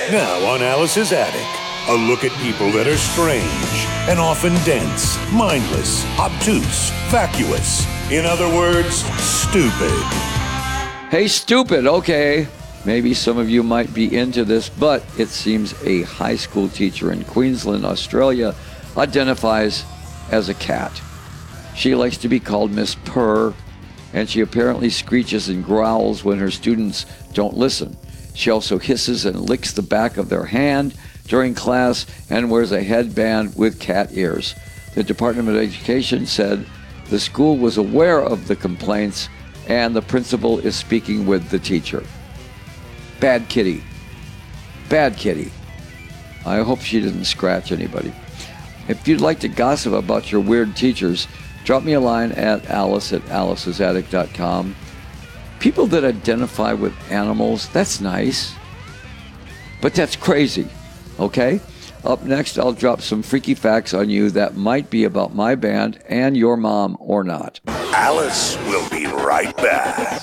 Now on Alice's Attic, a look at people that are strange and often dense, mindless, obtuse, vacuous. In other words, stupid. Hey, stupid, okay. Maybe some of you might be into this, but it seems a high school teacher in Queensland, Australia, identifies as a cat. She likes to be called Miss Purr, and she apparently screeches and growls when her students don't listen. She also hisses and licks the back of their hand during class and wears a headband with cat ears. The Department of Education said the school was aware of the complaints and the principal is speaking with the teacher. Bad kitty. Bad kitty. I hope she didn't scratch anybody. If you'd like to gossip about your weird teachers, drop me a line at alice@alice'sattic.com. People that identify with animals, that's nice. But that's crazy, okay? Up next, I'll drop some freaky facts on you that might be about my band and your mom or not. Alice will be right back.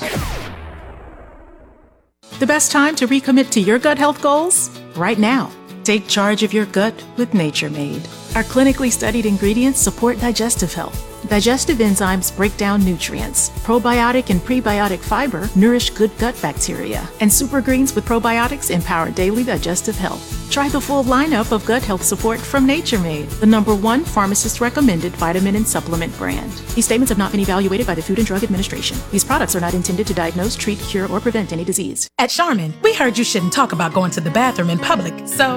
The best time to recommit to your gut health goals? Right now. Take charge of your gut with Nature Made. Our clinically studied ingredients support digestive health. Digestive enzymes break down nutrients. Probiotic and prebiotic fiber nourish good gut bacteria. And super greens with probiotics empower daily digestive health. Try the full lineup of gut health support from Nature Made, the #1 pharmacist-recommended vitamin and supplement brand. These statements have not been evaluated by the Food and Drug Administration. These products are not intended to diagnose, treat, cure, or prevent any disease. At Charmin, we heard you shouldn't talk about going to the bathroom in public, so